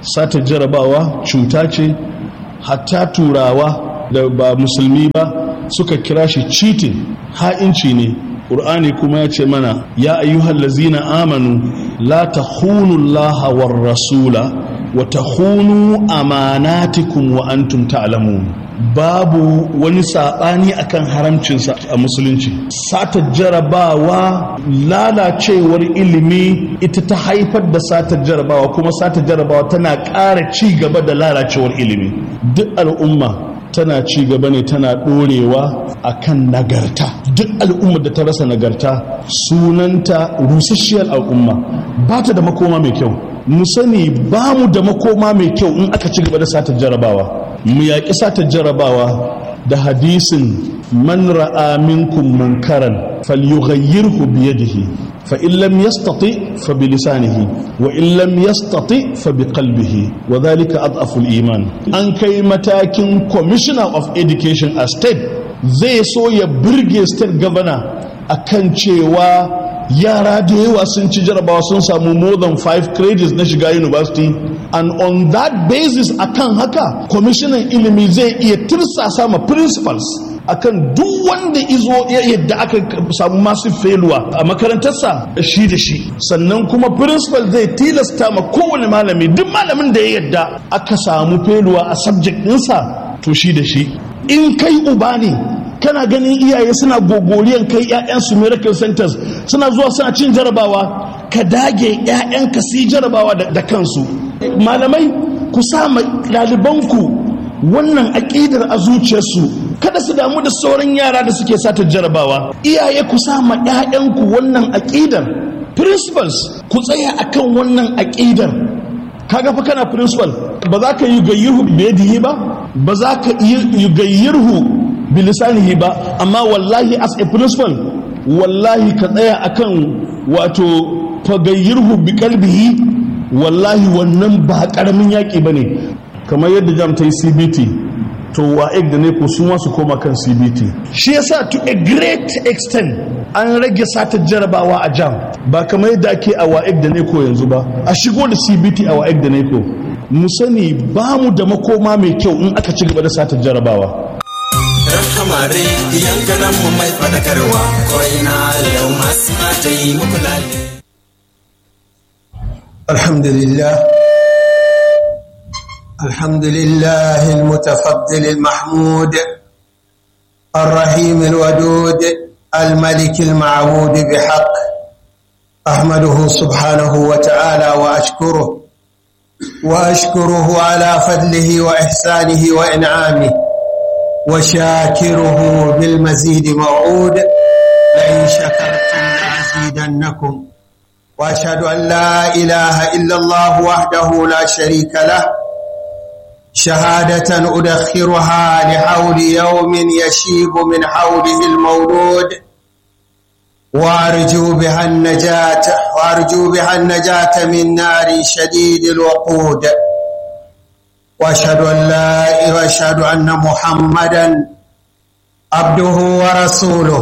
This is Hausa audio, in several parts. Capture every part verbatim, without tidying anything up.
sata jarabawa cuta ce, hatta turawa da ba musulmi ba suka kira shi cheating, ha'inci ne. Qur'ani kuma ya ce mana ya ayyuhal lazina amanu la takhunu allaha war rasula wa takhunu amanatikum wa antum ta'lamun. Babu wani sabani akan haramcinsa a musulunci. Sata jarabawa lalacewar ilimi ita ta haifar da satar jarabawa, kuma satar jarabawa tana ƙara ci gaba da lalacewar ilimi. Duk al'umma tana ci gaba ne, tana ɗorewa a kan nagarta. Duk al'ummar da ta rasa nagarta sunanta rusasshiyar al'umma, ba ta da makoma mai kyau. Mu sani ba mu da makoma mai kyau in aka ci gaba da satar jarabawa. Mu yaƙi satar jarabawa da hadisin man ra'a minkum munkaran falyughayyirhu biyadihi fa in lam yastati fa bi lisanihi wa in lam yastati fa bi qalbihi wa dhalika adhafu al-iman. An kai matakin commissioner of education a state zai so ya burge state governor akan cewa yara da yawa sun ci jarabawa sun samu more than five credits na shiga university, and on that basis akan haka kwamishinan ilimi zai iya tirsasa ma principals akan duk wanda izo yadda aka samu massive failure a makarantarsa shi da shi. Sannan kuma principal zai tilasta ma kowane malami, duk malamin da ya yadda aka samu failure a subject ɗinsa to shi da shi. In kai uba ne kana ganin iyaye suna gogoriyan kai 'ya'yansu miracle centers suna zuwa suna cin jarabawa, ka dage 'ya'yanka su yi jarabawa da kansu. Malamai ku sa ɗalibanku wannan aƙidar a zuciyarsu, kada su damu da sauran yara da suke sata jarabawa. Iyaye ku sa ma 'ya'yanku wannan aƙidar. Principals ku tsaya akan wannan aƙidar. Kaga fa kana principal, ba za ka yi gayyirhu biyadihi ba, ba za ka yi gayyirhu bilisanihi ba, amma wallahi as a principal wallahi ka tsaya akan wato fagayyirhu bi qalbihi, wallahi wannan ba karamin yaki bane. Kamar yadda jam ta yi C B T, to wa'ek da ne ku su ma su koma kan C B T. Shi yasa to a great extent an rage satar jarabawa a jam, ba kamar yadda ake a wa'ek da ne ko yanzu ba. A shigo da C B T a wa'ek da ne ko. Mu sani ba mu da makoma mai kyau in aka ci gaba da satar jarabawa. Rahamare yankanan mu mai fadakarwa ko ina yau masu mata yi muku lalle. Alhamdulillah Alhamdulillah al-mutafaddil al-mahmud ar-rahim al-wadud al-malik al-ma'bud bihaq. Ahmaduhu subhanahu wa ta'ala wa ashkuruhu wa ashkuruhu ala fadlihi wa ihsanihi wa in'amihi وشاكره بالمزيد موعود لئن شكرتم لأزيدنكم وأشهد أن لا إله إلا الله وحده لا شريك له شهادة أدخرها لحول يوم يشيب من حوله المولود وأرجو بها النجاة وأرجو بها النجاة من نار شديد الوقود وأشهد أن لا وأشهد أن محمدا عبده ورسوله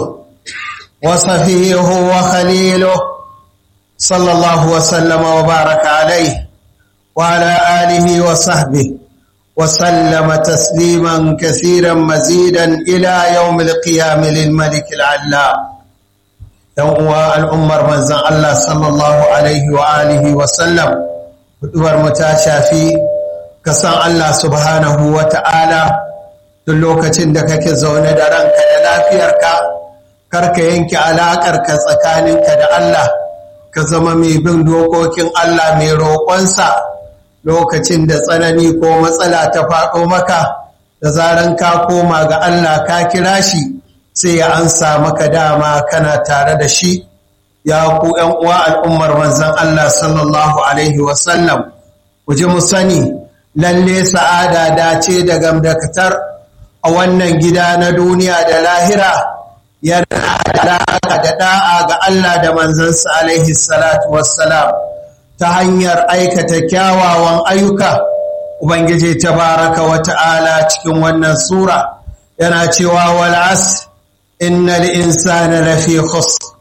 وصفيه وخليله صلى الله وسلم وبارك عليه وعلى آله وصحبه وسلم تسليما كثيرا مزيدا إلى يوم القيام للملك العلام. يوم الأمر من الله صلى الله عليه وآله وسلم ودور متاشافي kasan Allah subhanahu wa ta'ala duk lokacin da kake zaune da ranka da lafiyarka, karka yanke alaƙarka tsakaninka da Allah, ka zama mai bin dokokin Allah, mai roƙonsa lokacin da tsanani ko matsala ta faɗo maka, da zaran ka koma ga Allah ka kira shi sai ya ansa maka, dama kana tare da shi. Ya ku ‘yan uwa al'ummar manzon Allah sallallahu alaihi wasallam, ku ji mu sani lalle sa'ada dace da gamdakatar a wannan gida na duniya da lahira yana da da da'a ga Allah da manzansa alaihi salatu wassalam ta hanyar aikata kyawawan ayyuka. Ubangiji tabaraka wa ta'ala cikin wannan sura yana cewa wal asr innal insana lafi khusr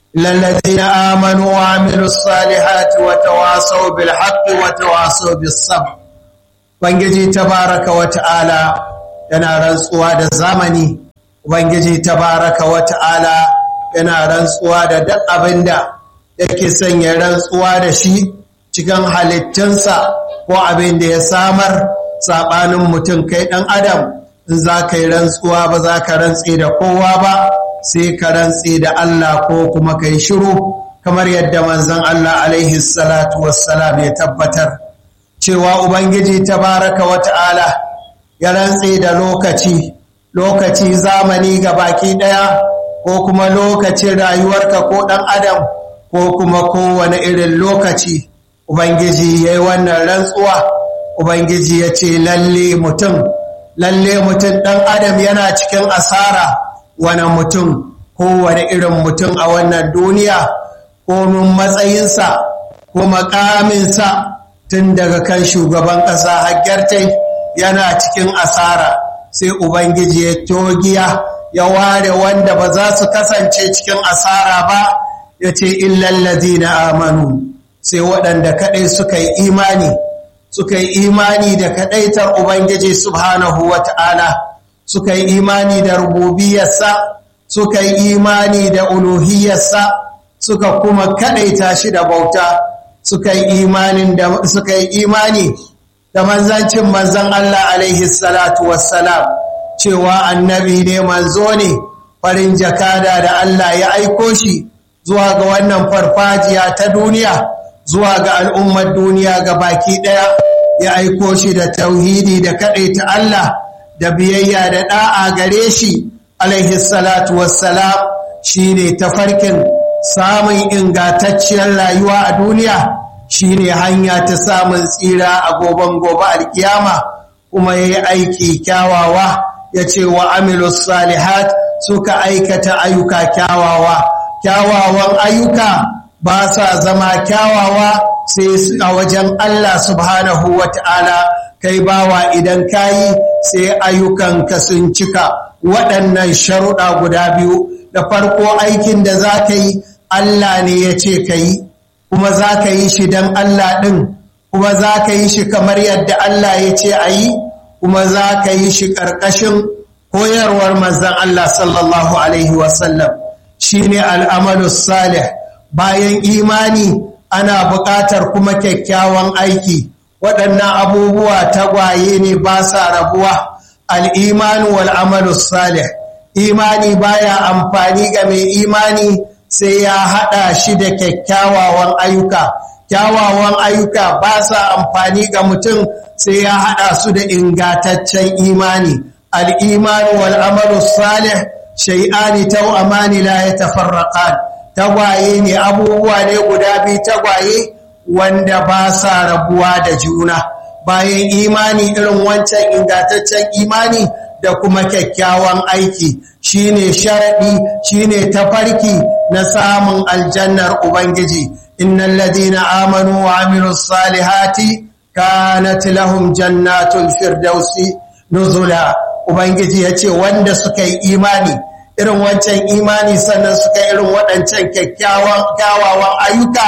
lillazina amanu wa amilus salihati wa tawasaw bil haqqi wa tawasaw bis sabr. Ubangiji tabaraka wa ta'ala yana rantsuwa da zamani, Ubangiji tabaraka wa ta'ala yana rantsuwa da duk abinda yake sanya rantsuwa da shi cikin halittunsa ko abin da ya samar sabanin mutum. Kai dan adam in za ka yi rantsuwa ba za ka rantse da kowa ba, sai ka rantse da Allah ko kuma ka yi shiru, kamar yadda manzon Allah alaihi salatu wassalam ya tabbatar cewa Ubangiji tabaraka wa ta'ala ya rantse da lokaci, lokaci zamani ga baki ɗaya, ko kuma lokacin rayuwarka ko ɗan adam, ko kuma kowane irin lokaci. Ubangiji ya yi wannan rantsuwa, Ubangiji ya ce lalle mutum, lalle mutum ɗan adam yana cikin asara. Wani mutum, kowane irin mutum a wannan duniya, komin matsayinsa ko makaminsa, tun daga kan shugaban ƙasa haggartai yana cikin asara. Sai Ubangiji ya togiya ya ware wanda ba za su kasance cikin asara ba, ya ce illallazina amanu, sai waɗanda kaɗai suka yi imani, suka yi imani da kaɗaitar Ubangiji subhanahu wa ta'ala, suka yi imani da rububiyarsa, suka yi imani da uluhiyarsa, suka kuma kaɗaita shi da bauta, suka yi imanin da suka yi imani da manzancin manzan Allah alaihi salatu wassalam, cewa annabi ne, manzo ne, farin jakada da Allah ya aiko shi zuwa ga wannan farfajiya ta duniya, zuwa ga al'ummar duniya ga baki ɗaya, ya aiko shi da tauhidi da kaɗaita Allah da biyayya da ɗa'a gare shi alaihi salatu wassalam. Shi ne tafarkin samun ingantacciyar rayuwa a duniya, shi ne hanya ta samun tsira a goben gobe alkiyama. Kuma ya yi aiki kyawawa, ya ce wa amilus salihat, suka aikata ayyuka kyawawa. Kyawawan ayyuka ba sa zama kyawawa sai a wajen Allah subhanahu wa ta'ala. Kai bawa idan kayi sai ayyukanka sun cika waɗannan sharuɗa guda biyu. Da farko, aikin da za ka yi Allah ne ya ce ka yi, kuma za ka yi shi don Allah ɗin, kuma za ka yi shi kamar yadda Allah ya ce a yi, kuma za ka yi shi ƙarƙashin koyarwar manzon Allah sallallahu alaihi wasallam. Shi ne al'amalus salih. Bayan imani ana buƙatar kuma kyakkyawan aiki. Waɗannan abubuwa tagwaye ne, ba sa rabuwa, al'imanu wal'amalus salih. Imani baya amfani ga mai imani sai ya haɗa shi da kyakkyawan ayyuka. Kyawawan ayyuka ba sa amfani ga mutum sai ya haɗa su da ingantaccen imani. Al'imanu wal'amalus salih shay'ani taw'amani la yatafarraqan. Tagwaye ne, abubuwa ne guda biyu tagwaye wanda ba sa rabuwa da juna. Bayan imani irin wancan ingantaccen imani da kuma kyakkyawan aiki, shine sharadi, shine tafarki na samun aljannar Ubangiji. Innal ladina amanu wa amilus salihati kanat lahum jannatul firdausi nuzula. Ubangiji yace wanda suka yi imani irin wancan imani, sannan suka irin waɗancan kyakkyawan kyawawan ayyuka,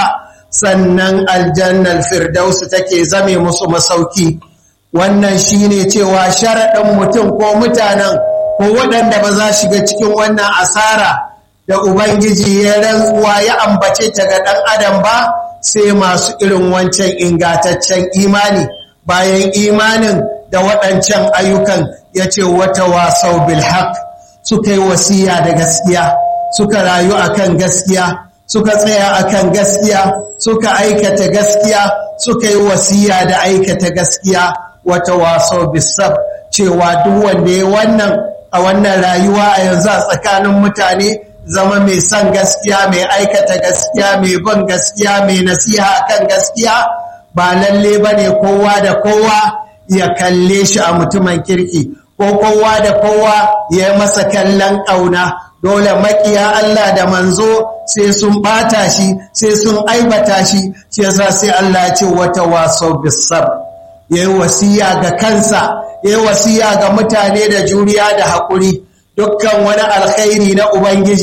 sannan aljannar firdausi take zame musu masauki. Wannan shine cewa sharaɗin mutum ko mutanen ko waɗanda ba za shiga cikin wannan asara da Ubangiji ya rantsuwa ya ambace ta ga ɗan adam ba, sai masu irin wancan ingantaccen imani. Bayan imanin da waɗancan ayyukan, ya ce wata wasau bil haq, suka yi wasiya da gaskiya, suka rayu akan gaskiya, suka tsaya akan gaskiya, suka aikata gaskiya, suka yi wasiya da aikata gaskiya. Wata waso bisab, cewa duk wanda ya wannan a wannan rayuwa a yanzu a tsakanin mutane, zama mai son gaskiya, mai aikata gaskiya, mai bin gaskiya, mai nasiha akan gaskiya. Ba lalle bane kowa da kowa ya kalle shi a mutumin kirki, ko kowa da kowa ya masa kallon ƙauna. Dole makiya Allah da manzo sai sun bata shi, sai sun aibata shi. Shi yasa sai Allah ya ce wata waso bisab, yayi wasiya ga kansa, yayi wasiya ga mutane da juriya da haƙuri. Dukkan wani alkhairi na Ubangiji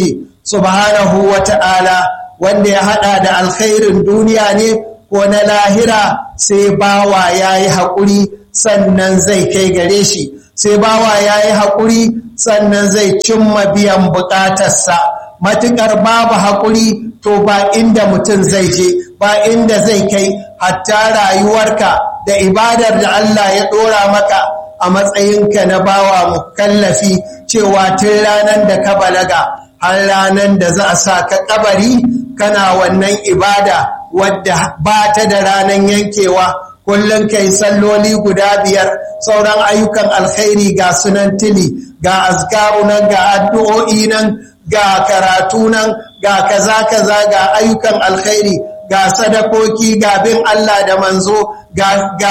subhanahu wa ta'ala wanda ya haɗa da alkhairin duniya ne ko na lahira, sai bawa ya yi haƙuri sannan zai kai gare shi, sai bawa ya yi haƙuri sannan zai cimma biyan buƙatarsa. Matuƙar babu haƙuri to ba inda mutum zai je, ba inda zai kai, hatta rayuwarka da ibadar da Allah ya ɗora maka a matsayinka na bawa mukallafi, cewa tun ranar da ka balaga har ranar da za a sa ka kabari kana wannan ibada wadda ba ta da ranar yankewa. Kullum kai salloli guda biyar, sauran ayyukan alkhairi ga sunan tili, ga azkaru nan, ga addu'o'i nan, ga karatu nan, ga kaza kaza, ga ayyukan alkhairi, ga sadakoki, ga bin Allah da manzo, ga, ga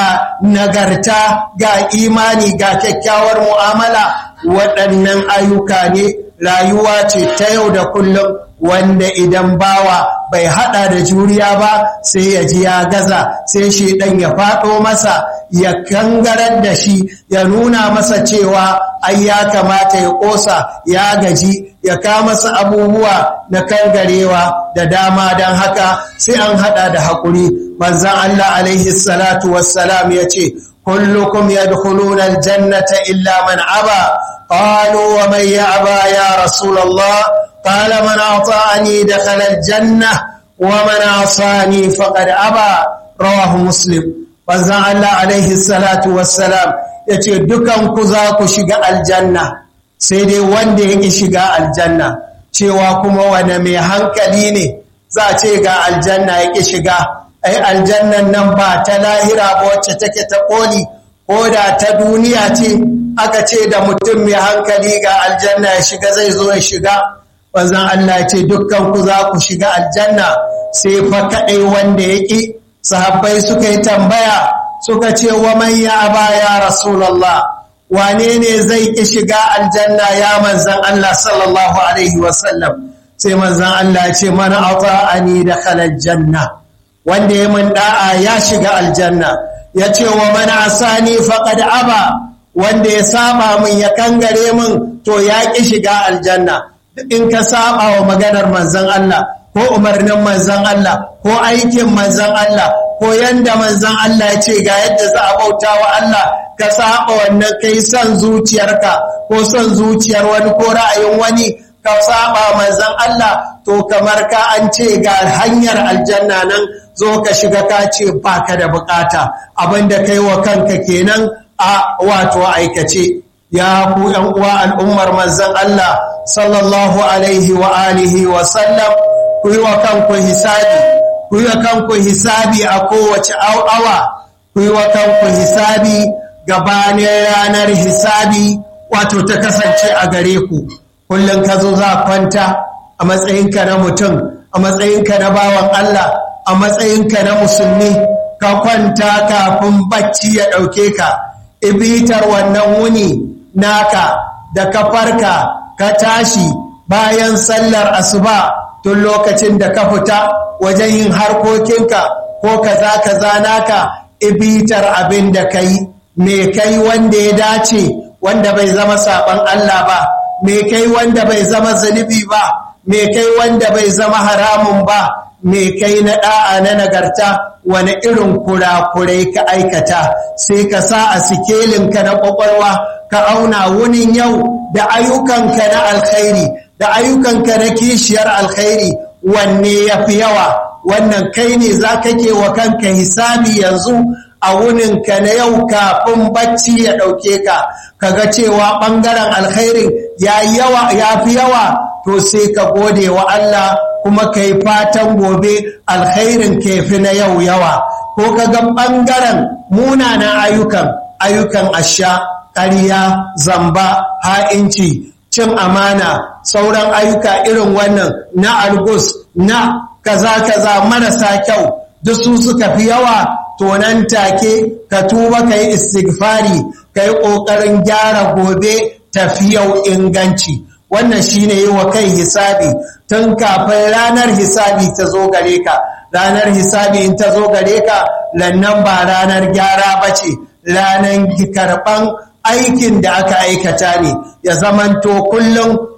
nagarta, ga imani, ga kyakkyawar mu'amala. Waɗannan ayyuka ne, rayuwa ce ta yau da kullum, wanda idan bawa bai hada da juriya ba sai ya ji ya gaza, sai shedan ya fado masa, ya kangarar da shi, ya nuna masa cewa ai ya kamata ya kosa, ya gaji, ya ka masa abubuwa na kangarewa da dama. Dan haka sai an hada da hakuri. Manzon Allah alaihi salatu wassalam yace kullukum yadkhuluna aljannata illa man aba, qalu wa man ya'ba ya rasulullah, قال من أطاعني دخل الجنة ومن عصاني فقد أبى. رواه مسلم. وزع الله عليه الصلاة والسلام yace dukan ku za ku shiga aljanna sai dai wanda yake shiga aljanna. Cewa kuma wanda mai hankali ne za ce ga aljanna yake shiga, ai aljannan nan ba ta lahira ba wacce take ta koli, ko da ta duniya ce aka ce da mutum mai hankali ga aljanna ya shiga, zai zo ya shiga. Wanzan Allah ce dukkan ku za ku shiga aljanna sai fa kadai wanda yake. Sahabbai suka yi tambaya suka ce wa man ya aba ya rasulullah, wane ne zai ki shiga aljanna ya manzan Allah sallallahu alaihi wasallam? Sai manzan Allah ce man ata'ani dakhala aljanna, wanda ya mun da'a ya shiga aljanna. Ya ce wa man asani faqad aba, wanda ya saba min ya kangare min to ya ki shiga aljanna. In ka saba wa maganar manzon Allah ko umarnin manzon Allah ko aikin manzon Allah ko yanda manzon Allah ya ce ga yadda za a bauta wa Allah, ka saba wannan kai son zuciyarka ko son zuciyar wani ko ra'ayin wani, ka saba manzon Allah, to kamar ka an ce ga hanyar aljanna nan zo ka shiga, ka ce baka da bukata. Abinda kai wa kanka kenan a wato aikace. Ya ku ‘yan uwa al'ummar manzan Allah sallallahu alaihi wa alihi wa sallam, ku yi wa kanku hisabi, ku yi wa kanku hisabi a kowace awa, ku yi wa kanku hisabi gabanin ranar hisabi wato ta kasance a gare ku. Kullum ka zo za kwanta a matsayinka na mutum, a matsayinka na bawan Allah, a matsayinka na musulmi, ka kwanta kafin bacci ya ɗauke ka, ibitar wannan wuni naka da ka farka ka tashi bayan sallar asuba, tun lokacin da ka fita wajen yin harkokinka ko kaza kaza naka, ibitar abin da kai, me kai wanda ya dace, wanda bai zama saban Allah ba, me kai wanda bai zama zunubi ba, me kai wanda bai zama haramun ba, me kai na da'a na nagarta, wani irin kurakurai ka aikata. Sai ka sa a sikelinka na kwakwalwa, ka auna wunin yau da ayyukanka na alkhairi da ayyukanka na kishiyar alkhairi, wanne ya fi yawa. Wannan kai ne za ka ke wa kanka hisabi yanzu a wuninka na yau kafin bacci ya ɗauke ka, kaga cewa ɓangaren alkhairin ya yawa ya fi yawa, to sai ka gode wa Allah kuma ka yi fatan gobe alkhairin ka fi na yau yawa. Ko ka ga ɓangaren munanan ayyukan ayyukan asha, ƙarya, zamba, ha'inci, cin amana, sauran ayyuka irin wannan na algus, na kaza-kaza marasa kyau, duk su suka fi yawa. To nan take ka tuba, ka yi istighfari, ka yi ƙoƙarin gyara gobe tafiyau inganci. Wannan shi ne yi wa kai hisabi tun kafin ranar hisabi ta zo gare ka. Ranar hisabi in ta zo gare ka, lannan ba ranar gyara ba ce, ranar karɓan aikin da aka aikata ne. Ya zamanto kullum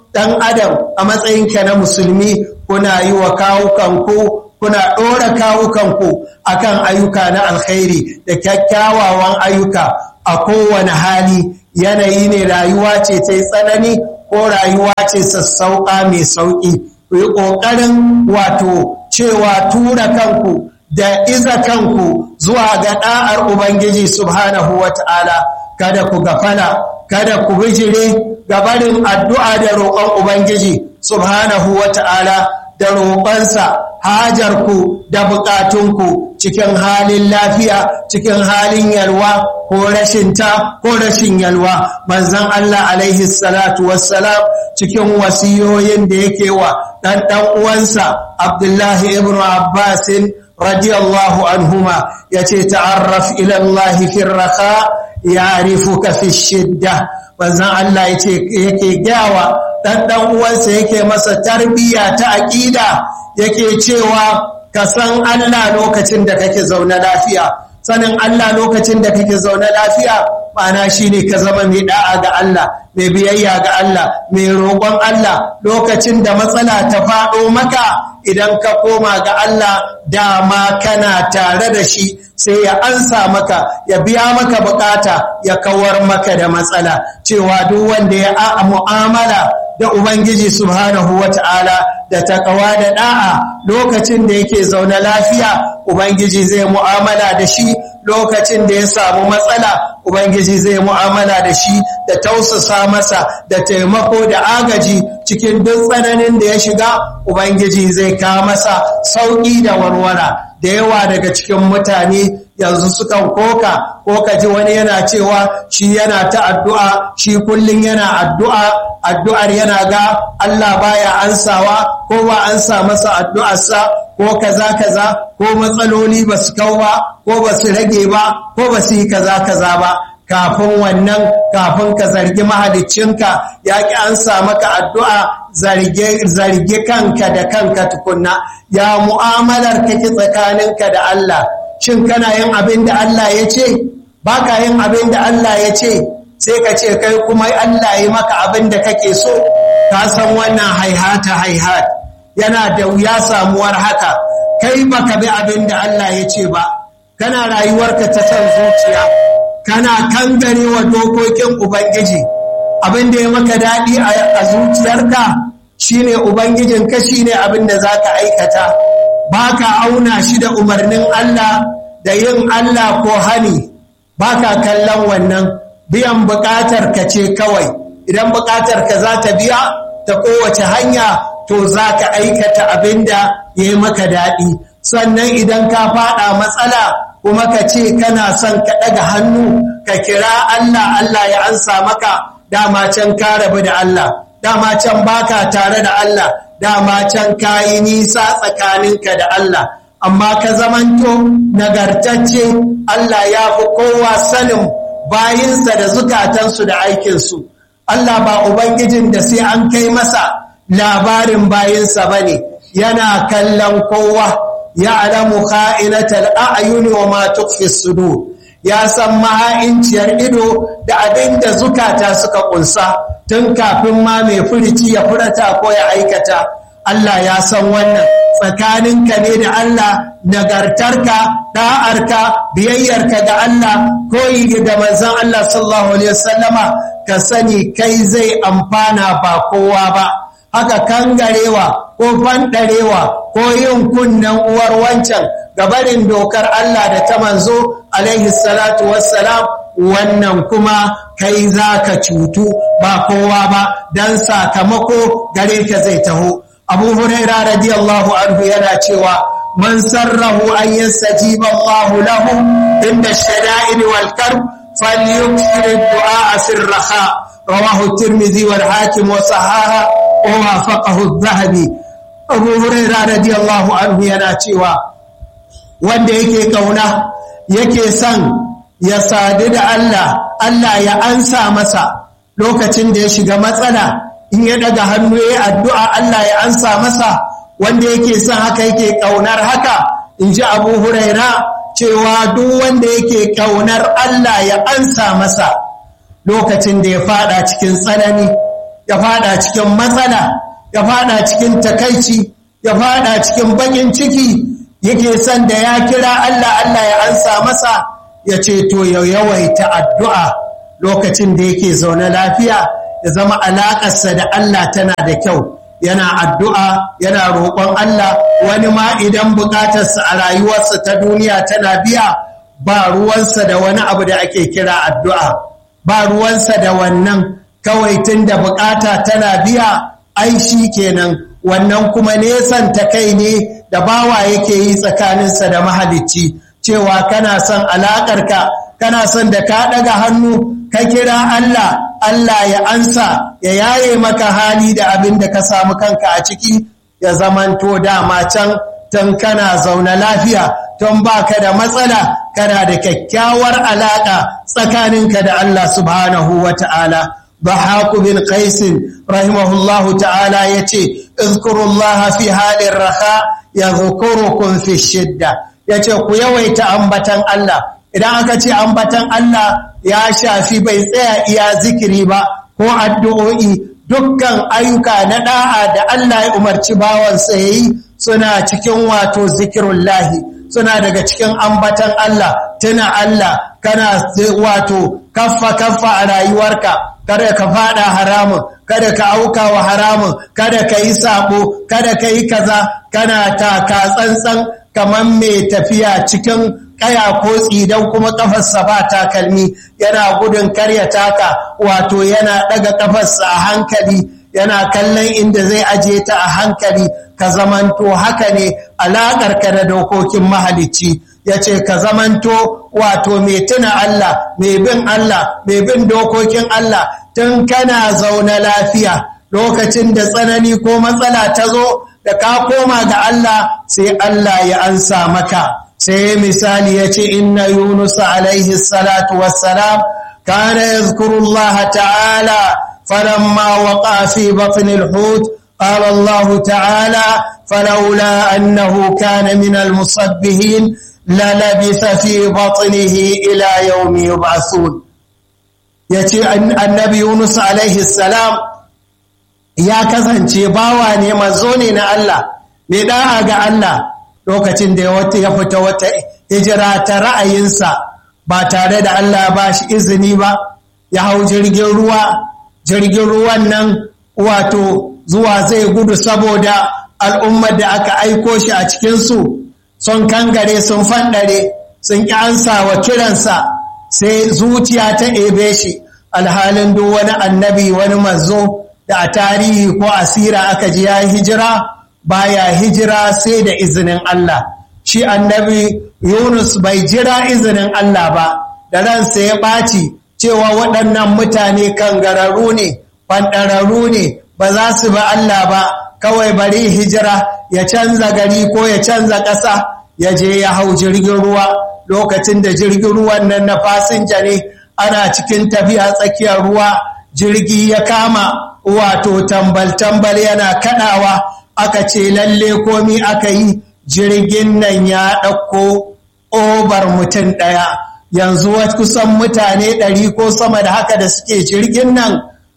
ɗan adam a matsayinka na musulmi kuna yi wa kawukanku kuna ɗora kawukanku akan ayyuka na alkhairi da kyakkyawawan ayyuka a kowane hali, yanayi ne rayuwa ce ta yi tsanani ko rayuwa ce sassauƙa mai sauƙi. Ku yi ƙoƙarin wato cewa tura kanku da iza kanku zuwa ga ɗa'ar Ubangiji subhanahu wa ta'ala, kada ku gafala, kada ku bijire ga barin addu'a da roƙon Ubangiji subhanahu wa ta'ala da roƙonsa hajarku da buƙatunku cikin halin lafiya, cikin halin yalwa ko rashin ta ko rashin yalwa. Manzon Allah alaihi salatu wassalam cikin wasiyoyin da yake wa ɗan ɗan uwansa Abdullahi ibn Abbas radiyallahu anhuma yace ta'arraf ila Allah fi ar-raha ya'rifuka fi shidda. Manzon Allah yace yake gawa dan dan uwansa yake masa tarbiyya ta aqida, yake cewa ka san Allah lokacin da kake zaune lafiya. Sanin Allah lokacin da kake zaune lafiya ma'ana shine ka zama mai da'a ga Allah, mai biyayya ga Allah, mai roƙon Allah. Lokacin da matsala ta faɗo maka, idan ka koma ga Allah dama kana tare da shi, sai ya ansa maka, ya biya maka bukata, ya kawar maka da matsala. Cewa duk wanda ya a mu'amala da Ubangiji subhanahu wata'ala da takawa da da'a lokacin da yake zaune lafiya, Ubangiji zai mu'amala da shi. Lokacin da ya samu matsala, Ubangiji zai mu'amala da shi da tausasa masa da taimako da agaji. Cikin duk tsananin da ya shiga, Ubangiji zai kawo masa sauƙi da warwara. Da yawa daga cikin mutane yanzu sukan koka ko ka ji wani yana cewa shi yana ta addu'a, shi kullum yana addu'a, addu'ar yana ga Allah baya ansawa ko ba ansa masa addu'arsa ko kaza kaza ko matsaloli ba su kau ba ko ba su rage ba ko ba su yi kaza kaza ba. Kafin wannan, kafin ka zargi mahaliccinka ya ki ansa maka addu'a, zarge zarge kanka da kanka tukunna. Ya mu'amalar kake tsakaninka da Allah, shin kana yin abin da Allah ya ce? Ba ka yin abin da Allah ya ce, sai ka ce kai kuma Allah ya maka abin da kake so. Ka san wannan haihata haihat, yana da wuya samuwar haka. Kai baka bi abin da Allah ya ce ba, kana rayuwarka ta san zuciya, kana kangarewa dokokin Ubangiji. Abin da ya maka daɗi a zuciyarka shine Ubangijinka, shine abin da za ka aikata. Ba ka auna shi da umarnin Allah da yin Allah ko hani, ba ka kallon wannan. Biyan buƙatar ka ce kawai. Idan buƙatar ka za ta biya ta kowace hanya, to za ka aikata abin da ya yi maka daɗi. Sannan idan ka faɗa matsala, kuma ka ce kana son ka ɗaga hannu ka kira Allah, Allah ya ansa maka. Dama can ka rabu da Allah, dama can baka tare da Allah, dama can ka yi nisa tsakaninka da Allah. Amma ka zamanto nagartacce, Allah ya fi kowa sanin bayinsa da zukatansu da aikinsu. Allah ba Ubangijin da sai an kai masa labarin bayinsa ba ne, yana kallon kowa. Ya'lamu kha'inatal a'yuni wa ma tukhfi as-sudur. Ya san maha'inciyar ido da abinda zukata suka kunsa tun kafin ma mai furici ya furata ko ya aikata. Allah ya san wannan. Tsakaninka ne da Allah, nagartarka, da'arka, biyayyarka ga Allah, koyi da manzon Allah sallallahu alaihi wasallama, ka sani kai zai amfana ba kowa ba. Haka kangarewa ko fanɗarewa ko yin kunnen uwar wancan gabarin dokar Allah da ta manzo alaihi salatu wassalam, wannan kuma kai za ka cutu ba kowa ba, don sakamako gare ka zai taho. Abu Huraira radiyallahu anhu yana cewa man sarrahu an yastajiba Allahu lahu inda shada'id wal karb falyukthir ad-du'a fi ar-raha. Rawahu at-Tirmidhi wal Hakim wa sahaha wa wafaqahu adh-Dhahabi. Abu Huraira radiyallahu anhu yana cewa wanda yake kauna yake son ya sadu da Allah, Allah ya ansa masa lokacin da ya shiga matsala, in ya daga hannu ya addu'a Allah ya ansa masa. Wanda yake son haka yake kaunar haka, in ji Abu Huraira cewa duk wanda yake kaunar Allah ya ansa masa lokacin da ya fada cikin tsanani, ya fada cikin matsala, ya fada cikin takaici, ya fada cikin bakin ciki, yake son da ya kira Allah Allah ya ansa masa, ya ce to ya yawaita addu'a lokacin da yake zaune lafiya, ya zama alaƙarsa da Allah tana da kyau, yana addu'a yana roƙon Allah. Wani ma idan buƙatarsa a rayuwarsa ta duniya tana biya, ba ruwansa da wani abu da ake kira addu'a, ba ruwansa da wannan, kawai tun da buƙata tana biya, ai shi kenan. Wannan kuma nesan ta kai ne da bawa yake yi tsakaninsa da mahalicci, cewa kana son alaƙarka, kana son da ka ɗaga hannu ka kira Allah, Allah ya ansa, ya yaye maka hali da abin da ka samu kanka a ciki, ya zamanto dama can tun kana zaune lafiya, tun baka da matsala, kana da kyakkyawar alaƙa tsakaninka da Allah subhanahu wa ta'ala. ضحاك بن قيس رحمه الله تعالى يتي اذكروا الله في حال الرخاء يذكركم في الشدة. يتي كيويت أنبتن الله. إذا أكتي أنبتن الله يا شافي بيثيا يا ذكري با هو الدعوئي dukkan ayyuka na da'a da Allah ya umarci bawansa yayi suna cikin wato zikirullahi, suna daga cikin ambatan Allah, tuna Allah, kana wato kaffa kaffa a rayuwarka, kada ka fada haramun, kada ka auka wa haramun, kada ka yi sabo, kada ka yi kaza, kana taka tsantsan kamar mai tafiya cikin kaya ko tsidan kuma kafarsa ba takalmi, yana gudun karya taka, wato yana daga kafarsa a hankali, yana kallon inda zai aje ta a hankali. Ka zamanto haka ne alaƙarka da dokokin mahalicci. Ya ce ka zamanto wato mai tuna Allah, mai bin Allah, mai bin dokokin Allah tun kana zaune lafiya. Lokacin da tsanani ko matsala ta zo da ka koma ga Allah, sai Allah ya ansa maka. Sai misali ya ce inna Yunus alaihi salatu wassalam kana yazkurullah ta'ala falamma waqa fi batnil hut qala Allah ta'ala falawla annahu kana minal musabbihin lalabitha fi batnihi ila yawmi yub'athun. Yace annabi Yunus alaihi salam ya kasance bawa ne, manzo ne na Allah, mai da'a ga Allah. Lokacin da ya fita wata hijira ta ra'ayinsa ba tare da Allah ba shi izini ba, ya hau jirgin ruwa, jirgin ruwan nan wato zuwa zai gudu saboda al'ummar da aka aiko shi a cikinsu sun kangare, sun fandare, sun ƙi ansa wa kiransa, sai zuciya ta ebe shi. Alhalin duk wani annabi, wani manzo da a tarihi ko asira aka ji ya hijira, baya hijira sai da izinin Allah. Shi annabi Yunus bai jira izinin Allah ba, da ransa ya ɓaci cewa waɗannan mutane kangararru ne, fanɗararru ne, ba za su ba Allah ba, kawai bari hijira, ya canza gari ko ya canza ƙasa, ya je ya hau jirgin ruwa. Lokacin da jirgin ruwan nan na fasinja ne, ana cikin tafiya tsakiyar ruwa, jirgi ya kama wato tambal-tambal yana kaɗawa. Aka ce lalle komi aka yi, jirgin nan ya ɗauko obar mutum ɗaya. Yanzu kusan mutane ɗari ko sama da haka da suke jirgin nan,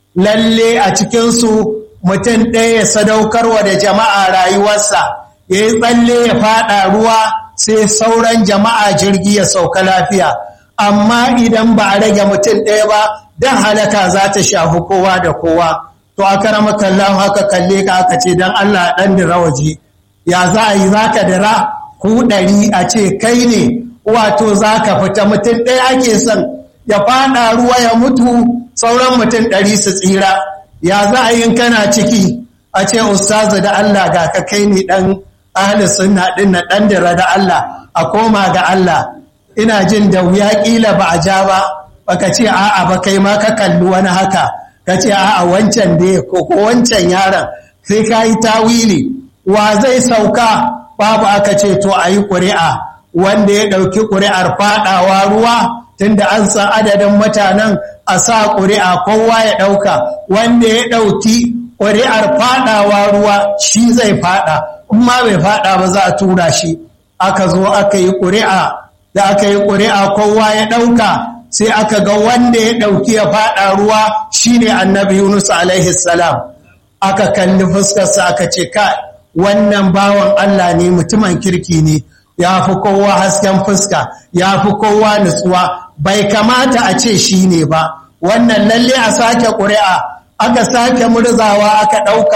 lalle a cikinsu mutum ɗaya ya sadaukarwa da jama'a rayuwarsa, ya yi tsalle ya faɗa ruwa sai sauran jama'a jirgi ya sauka lafiya. Amma idan ba a rage mutum ɗaya ba, don halaka za ta shafi kowa da kowa. To aka rama kallon haka kalle ka aka ce don Allah ɗan dira waje, ya za a yi za ka dira ku ɗari a ce kai ne wato za ka fita, mutum ɗaya ake son ya faɗa ruwa ya mutu, sauran mutum ɗari su tsira. Ya za a yi kana ciki a ce ustazu da Allah ga ka kai ne ɗan ahli sunna ɗin na ɗan dira da Allah, a koma ga Allah. Ina jin da wuya ƙila ba a ja ba, baka ce a'a ba kai ma ka kalli wani haka. Ka ce a wancan da ko wancan yaron, sai ka yi tawili. Wa zai sauka? Babu. Aka ce to a yi ƙuri'a, wanda ya ɗauki ƙuri'ar faɗawa ruwa, tunda an san adadin mutanen, a sa ƙuri'a kowa ya ɗauka. Wanda ya ɗauki ƙuri'ar faɗawa ruwa shi zai faɗa, in ma bai faɗa ba za a tura shi. Aka zo aka yi ƙuri'a, da aka yi ƙuri'a kowa ya ɗauka, sai aka ga wanda ya ɗauki ya faɗa ruwa shine annabi Yunus alaihi salam. Aka kalli fuskarsa aka ce ka wannan bawan Allah ne, mutumin kirki ne, ya fi kowa hasken fuska, ya fi kowa nutsuwa, bai kamata a ce shi ne ba, wannan lalle a sake ƙuri'a, aka sake murzawa aka ɗauka